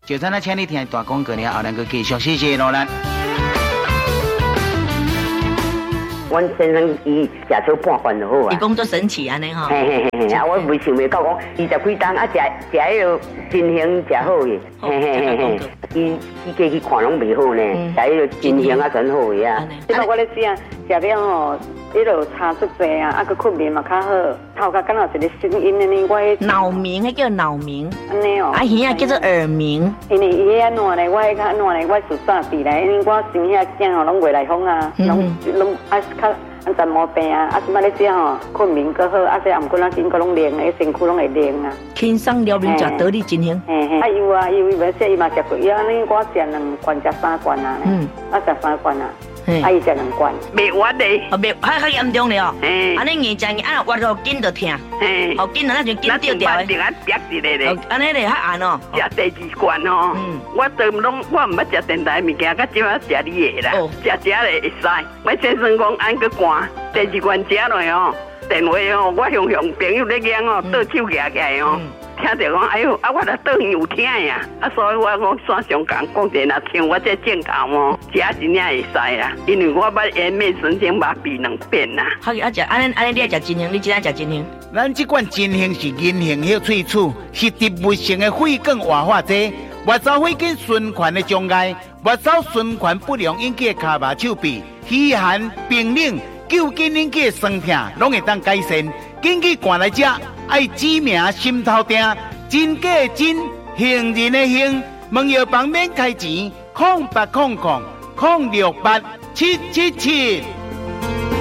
就咱请你听大广告，后咱个继续，谢谢罗兰。 阮先生伊食草半饭就好啊。 伊讲做神奇安尼吼。 嘿嘿嘿，啊，我未想袂到讲20几档啊，食迄个真香食好嘅。嘿嘿嘿嘿，伊家去看拢袂好呢，食迄个真香啊，真好嘅啊。 即个我咧讲，食了吼，迄落差足济啊，啊，佮困眠嘛较好，头壳敢若一个声音安尼，我脑鸣，迄叫脑鸣。 安尼哦。 啊，耳啊叫做耳鸣。 因为伊安怎呢？我迄较安怎呢？我属煞地咧，因为我生遐囝吼，拢未来风啊，拢啊较安怎毛病啊？啊，即摆咧食吼，困眠较好，啊，这毋过咱经过拢练诶，身躯拢会练啊。 轻松了面食得力真香。 嘿嘿。啊有啊，伊要说伊嘛食过，伊安尼我食2罐食3罐啊。啊食3罐啊。啊伊食2罐。 袂活咧。 哦，袂，较严重咧哦。 嘿。 安尼硬食硬，啊活到筋就痛。嘿。好筋啊，那就筋掉掉诶。 那就别一个咧。 安尼咧较暗哦。 食第2罐哦。我都拢我毋捌食电台物件，较少食你的啦。食咧会使。我先生讲安个寒，第2罐食落哦。电话哦，我向朋友咧讲哦，倒手夹起来哦，听到讲哎呦，啊我来倒有听呀，啊所以我讲线上讲者若听我这正头哦，食真正会使啦，因为我捌颜面神经麻痹2遍啦。 好，啊食安尼你爱食真香，你今仔食真香。 咱这款真香是银杏叶萃取，是植物性的血管活化剂，越走血管循环的障碍，越走循环不良引起的脚麻手臂、虚寒、冰冷。救紧引起的酸痛，拢会当改善。紧去赶来吃，爱指名心头定，真假的真，杏仁的杏。问药房免开钱，0800068777。